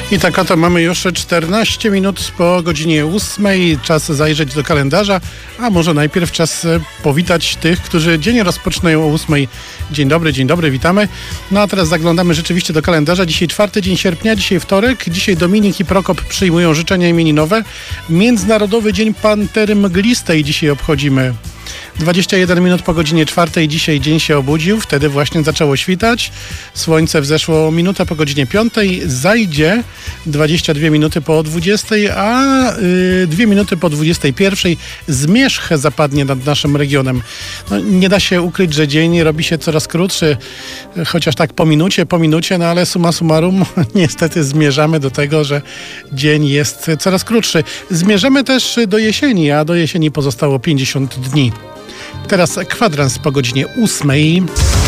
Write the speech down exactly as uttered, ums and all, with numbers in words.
I tak oto mamy już czternaście minut po godzinie ósmej. Czas zajrzeć do kalendarza, a może najpierw czas powitać tych, którzy dzień rozpoczynają o ósmej. Dzień dobry, dzień dobry, witamy. No a teraz zaglądamy rzeczywiście do kalendarza. Dzisiaj czwarty dzień sierpnia, dzisiaj wtorek. Dzisiaj Dominik i Prokop przyjmują życzenia imieninowe. Międzynarodowy Dzień Pantery Mglistej dzisiaj obchodzimy. dwadzieścia jeden minut po godzinie czwartej dzisiaj dzień się obudził, wtedy właśnie zaczęło świtać. Słońce wzeszło minutę po godzinie piątej, zajdzie dwadzieścia dwie minuty po dwudziestej, a yy, dwie minuty po dwudziestej pierwszej zmierzch zapadnie nad naszym regionem. No, nie da się ukryć, że dzień robi się coraz krótszy, chociaż tak po minucie, po minucie, no ale summa summarum niestety zmierzamy do tego, że dzień jest coraz krótszy. Zmierzamy też do jesieni, a do jesieni pozostało pięćdziesiąt dni. Teraz kwadrans po godzinie ósmej.